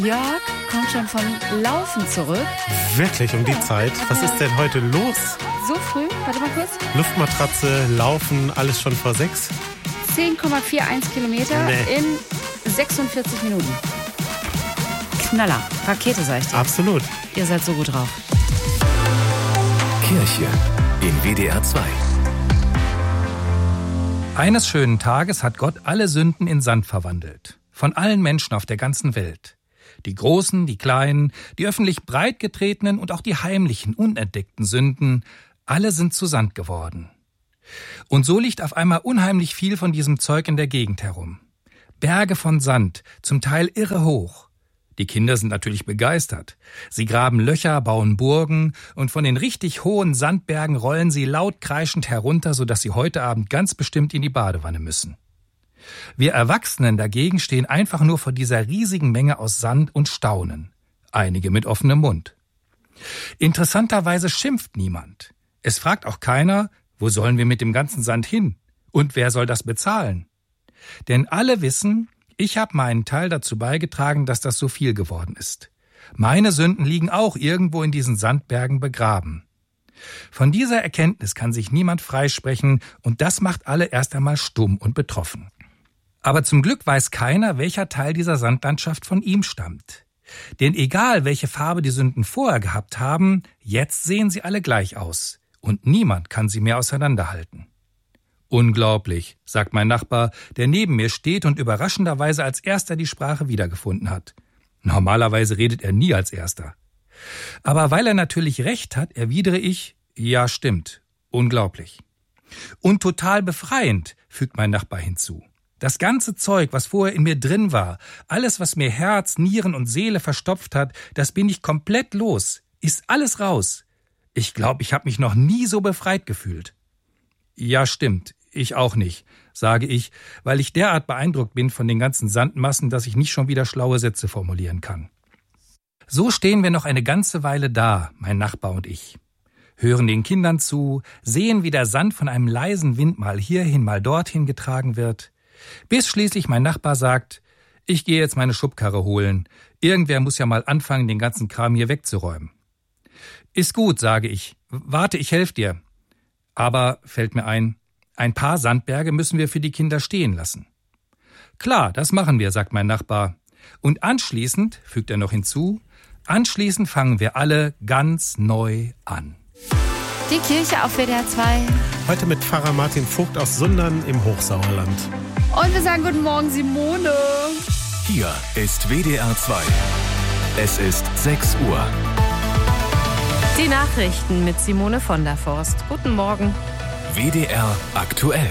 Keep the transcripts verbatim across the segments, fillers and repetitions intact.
Jörg kommt schon vom Laufen zurück. Wirklich um die Zeit? Was ist denn heute los? So früh? Warte mal kurz. Luftmatratze, Laufen, alles schon vor sechs? zehn Komma einundvierzig Kilometer nee. in sechsundvierzig Minuten. Knaller. Rakete, sag ich dir. Absolut. Ihr seid so gut drauf. Kirche in W D R zwei. Eines schönen Tages hat Gott alle Sünden in Sand verwandelt. Von allen Menschen auf der ganzen Welt. Die großen, die kleinen, die öffentlich breitgetretenen und auch die heimlichen, unentdeckten Sünden, alle sind zu Sand geworden. Und so liegt auf einmal unheimlich viel von diesem Zeug in der Gegend herum. Berge von Sand, zum Teil irre hoch. Die Kinder sind natürlich begeistert. Sie graben Löcher, bauen Burgen und von den richtig hohen Sandbergen rollen sie laut kreischend herunter, sodass sie heute Abend ganz bestimmt in die Badewanne müssen. Wir Erwachsenen dagegen stehen einfach nur vor dieser riesigen Menge aus Sand und staunen. Einige mit offenem Mund. Interessanterweise schimpft niemand. Es fragt auch keiner, wo sollen wir mit dem ganzen Sand hin? Und wer soll das bezahlen? Denn alle wissen, ich habe meinen Teil dazu beigetragen, dass das so viel geworden ist. Meine Sünden liegen auch irgendwo in diesen Sandbergen begraben. Von dieser Erkenntnis kann sich niemand freisprechen und das macht alle erst einmal stumm und betroffen. Aber zum Glück weiß keiner, welcher Teil dieser Sandlandschaft von ihm stammt. Denn egal, welche Farbe die Sünden vorher gehabt haben, jetzt sehen sie alle gleich aus. Und niemand kann sie mehr auseinanderhalten. Unglaublich, sagt mein Nachbar, der neben mir steht und überraschenderweise als erster die Sprache wiedergefunden hat. Normalerweise redet er nie als erster. Aber weil er natürlich recht hat, erwidere ich, ja stimmt, unglaublich. Und total befreiend, fügt mein Nachbar hinzu. Das ganze Zeug, was vorher in mir drin war, alles, was mir Herz, Nieren und Seele verstopft hat, das bin ich komplett los, ist alles raus. Ich glaube, ich habe mich noch nie so befreit gefühlt. Ja, stimmt, ich auch nicht, sage ich, weil ich derart beeindruckt bin von den ganzen Sandmassen, dass ich nicht schon wieder schlaue Sätze formulieren kann. So stehen wir noch eine ganze Weile da, mein Nachbar und ich. Hören den Kindern zu, sehen, wie der Sand von einem leisen Wind mal hierhin, mal dorthin getragen wird, bis schließlich mein Nachbar sagt, ich gehe jetzt meine Schubkarre holen. Irgendwer muss ja mal anfangen, den ganzen Kram hier wegzuräumen. Ist gut, sage ich. Warte, ich helfe dir. Aber, fällt mir ein, ein paar Sandberge müssen wir für die Kinder stehen lassen. Klar, das machen wir, sagt mein Nachbar. Und anschließend, fügt er noch hinzu, anschließend fangen wir alle ganz neu an. Die Kirche auf W D R zwei. Heute mit Pfarrer Martin Vogt aus Sundern im Hochsauerland. Und wir sagen guten Morgen, Simone. Hier ist W D R zwei. Es ist sechs Uhr. Die Nachrichten mit Simone von der Forst. Guten Morgen. W D R aktuell.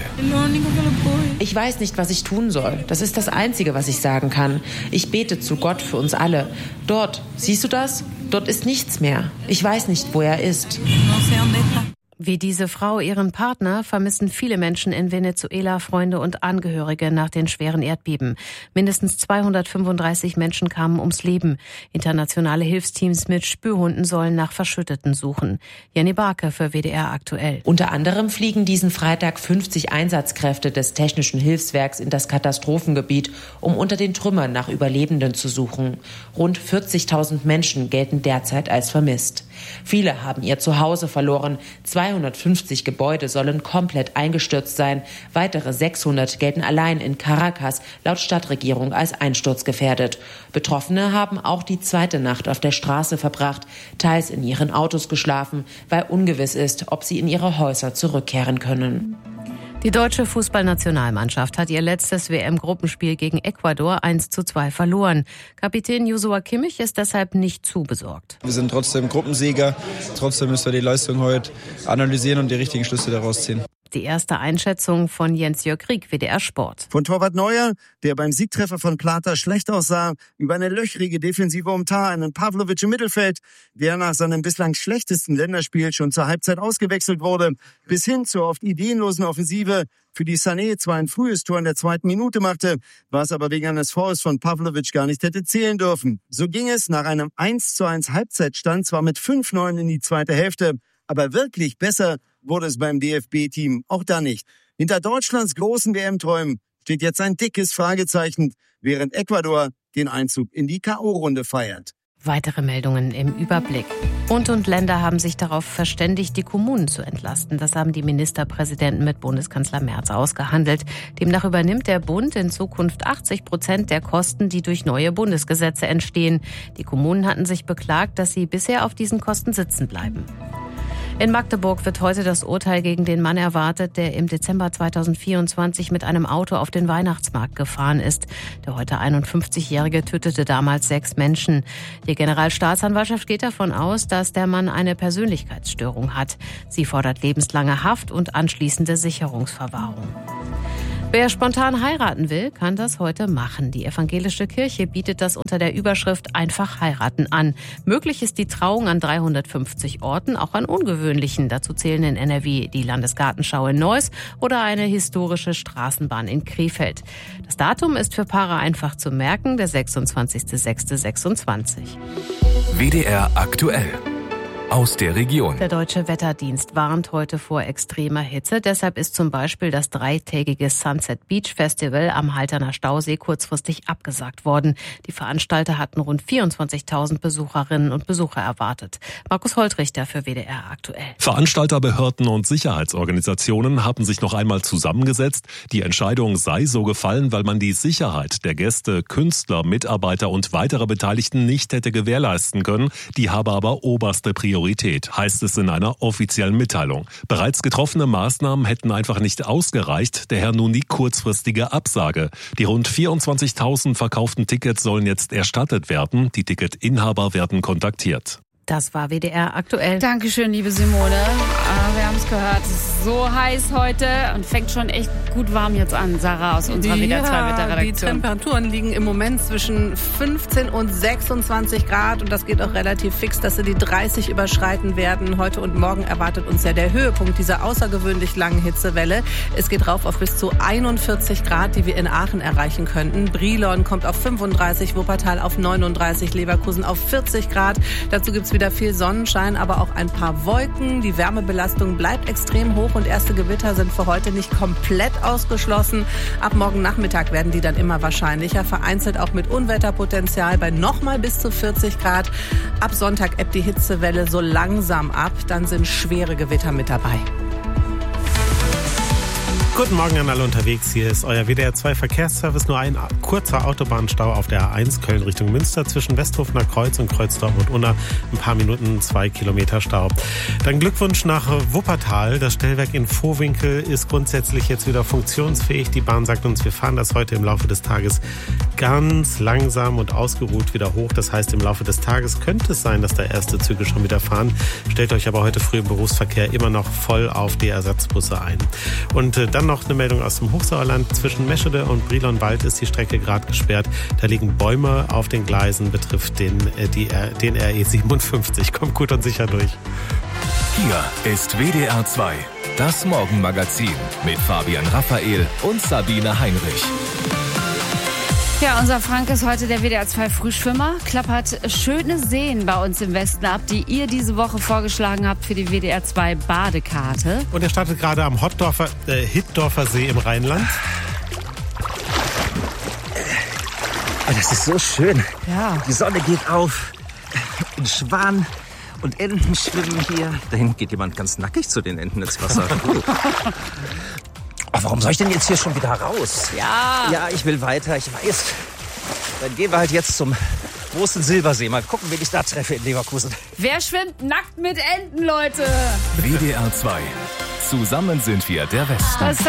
Ich weiß nicht, was ich tun soll. Das ist das Einzige, was ich sagen kann. Ich bete zu Gott für uns alle. Dort, siehst du das? Dort ist nichts mehr. Ich weiß nicht, wo er ist. Wie diese Frau ihren Partner vermissen viele Menschen in Venezuela Freunde und Angehörige nach den schweren Erdbeben. Mindestens zweihundertfünfunddreißig Menschen kamen ums Leben. Internationale Hilfsteams mit Spürhunden sollen nach Verschütteten suchen. Jenny Barke für W D R aktuell. Unter anderem fliegen diesen Freitag fünfzig Einsatzkräfte des Technischen Hilfswerks in das Katastrophengebiet, um unter den Trümmern nach Überlebenden zu suchen. Rund vierzigtausend Menschen gelten derzeit als vermisst. Viele haben ihr Zuhause verloren. zweihundertfünfzig Gebäude sollen komplett eingestürzt sein. Weitere sechshundert gelten allein in Caracas laut Stadtregierung als einsturzgefährdet. Betroffene haben auch die zweite Nacht auf der Straße verbracht, teils in ihren Autos geschlafen, weil ungewiss ist, ob sie in ihre Häuser zurückkehren können. Die deutsche Fußballnationalmannschaft hat ihr letztes W M-Gruppenspiel gegen Ecuador eins zu zwei verloren. Kapitän Joshua Kimmich ist deshalb nicht zu besorgt. Wir sind trotzdem Gruppensieger. Trotzdem müssen wir die Leistung heute analysieren und die richtigen Schlüsse daraus ziehen. Die erste Einschätzung von Jens-Jörg Rieck, W D R Sport. Von Torwart Neuer, der beim Siegtreffer von Plata schlecht aussah, über eine löchrige Defensive um Tar, einen Pavlovic im Mittelfeld, der nach seinem bislang schlechtesten Länderspiel schon zur Halbzeit ausgewechselt wurde, bis hin zur oft ideenlosen Offensive, für die Sané zwar ein frühes Tor in der zweiten Minute machte, was aber wegen eines Fouls von Pavlovic gar nicht hätte zählen dürfen. So ging es nach einem eins zu eins Halbzeitstand zwar mit fünf neun in die zweite Hälfte, aber wirklich besser wurde es beim D F B-Team auch da nicht. Hinter Deutschlands großen W M-Träumen steht jetzt ein dickes Fragezeichen, während Ecuador den Einzug in die K O-Runde feiert. Weitere Meldungen im Überblick. Bund und Länder haben sich darauf verständigt, die Kommunen zu entlasten. Das haben die Ministerpräsidenten mit Bundeskanzler Merz ausgehandelt. Demnach übernimmt der Bund in Zukunft achtzig Prozent der Kosten, die durch neue Bundesgesetze entstehen. Die Kommunen hatten sich beklagt, dass sie bisher auf diesen Kosten sitzen bleiben. In Magdeburg wird heute das Urteil gegen den Mann erwartet, der im Dezember zweitausendvierundzwanzig mit einem Auto auf den Weihnachtsmarkt gefahren ist. Der heute einundfünfzigjährige tötete damals sechs Menschen. Die Generalstaatsanwaltschaft geht davon aus, dass der Mann eine Persönlichkeitsstörung hat. Sie fordert lebenslange Haft und anschließende Sicherungsverwahrung. Wer spontan heiraten will, kann das heute machen. Die evangelische Kirche bietet das unter der Überschrift Einfach heiraten an. Möglich ist die Trauung an dreihundertfünfzig Orten, auch an ungewöhnlichen. Dazu zählen in N R W die Landesgartenschau in Neuss oder eine historische Straßenbahn in Krefeld. Das Datum ist für Paare einfach zu merken, der sechsundzwanzigster sechster sechsundzwanzig. W D R aktuell. Aus der Region. Der Deutsche Wetterdienst warnt heute vor extremer Hitze. Deshalb ist zum Beispiel das dreitägige Sunset Beach Festival am Halterner Stausee kurzfristig abgesagt worden. Die Veranstalter hatten rund vierundzwanzigtausend Besucherinnen und Besucher erwartet. Markus Holtrichter für W D R aktuell. Veranstalter, Behörden und Sicherheitsorganisationen haben sich noch einmal zusammengesetzt. Die Entscheidung sei so gefallen, weil man die Sicherheit der Gäste, Künstler, Mitarbeiter und weitere Beteiligten nicht hätte gewährleisten können. Die habe aber oberste Priorität. Heißt es in einer offiziellen Mitteilung. Bereits getroffene Maßnahmen hätten einfach nicht ausgereicht, daher nun die kurzfristige Absage. Die rund vierundzwanzigtausend verkauften Tickets sollen jetzt erstattet werden. Die Ticketinhaber werden kontaktiert. Das war W D R aktuell. Dankeschön, liebe Simone. Wir haben es gehört, es ist so heiß heute und fängt schon echt gut warm jetzt an. Sarah aus unserer W D R zwei Wetterredaktion. Die Temperaturen liegen im Moment zwischen fünfzehn und sechsundzwanzig Grad und das geht auch relativ fix, dass sie die dreißig überschreiten werden. Heute und morgen erwartet uns ja der Höhepunkt dieser außergewöhnlich langen Hitzewelle. Es geht rauf auf bis zu einundvierzig Grad, die wir in Aachen erreichen könnten. Brilon kommt auf fünfunddreißig, Wuppertal auf neununddreißig, Leverkusen auf vierzig Grad. Dazu gibt es wieder viel Sonnenschein, aber auch ein paar Wolken. Die Wärmebelastung bleibt extrem hoch und erste Gewitter sind für heute nicht komplett ausgeschlossen. Ab morgen Nachmittag werden die dann immer wahrscheinlicher, vereinzelt auch mit Unwetterpotenzial bei nochmal bis zu vierzig Grad. Ab Sonntag ebbt die Hitzewelle so langsam ab, dann sind schwere Gewitter mit dabei. Guten Morgen an alle unterwegs. Hier ist euer W D R zwei Verkehrsservice. Nur ein kurzer Autobahnstau auf der A eins Köln Richtung Münster zwischen Westhofener Kreuz und Kreuz-Dortmund-Unna. Ein paar Minuten, zwei Kilometer Stau. Dann Glückwunsch nach Wuppertal. Das Stellwerk in Vohwinkel ist grundsätzlich jetzt wieder funktionsfähig. Die Bahn sagt uns, wir fahren das heute im Laufe des Tages ganz langsam und ausgeruht wieder hoch. Das heißt, im Laufe des Tages könnte es sein, dass da erste Züge schon wieder fahren. Stellt euch aber heute früh im Berufsverkehr immer noch voll auf die Ersatzbusse ein. Und äh, dann noch eine Meldung aus dem Hochsauerland. Zwischen Meschede und Brilonwald ist die Strecke gerade gesperrt. Da liegen Bäume auf den Gleisen, betrifft den, äh, die, äh, den R E siebenundfünfzig. Kommt gut und sicher durch. Hier ist W D R zwei, das Morgenmagazin mit Fabian Raphael und Sabine Heinrich. Ja, unser Frank ist heute der W D R zwei Frühschwimmer, klappert schöne Seen bei uns im Westen ab, die ihr diese Woche vorgeschlagen habt für die W D R zwei Badekarte. Und er startet gerade am Hottdorfer, äh, Hittdorfer See im Rheinland. Das ist so schön. Ja. Die Sonne geht auf. Ein Schwan und Enten schwimmen hier. Da hinten geht jemand ganz nackig zu den Enten ins Wasser. Cool. Ach, warum soll ich denn jetzt hier schon wieder raus? Ja. Ja, ich will weiter, ich weiß. Dann gehen wir halt jetzt zum großen Silbersee. Mal gucken, wen ich da treffe in Leverkusen. Wer schwimmt nackt mit Enten, Leute? W D R zwei. Zusammen sind wir der Westen.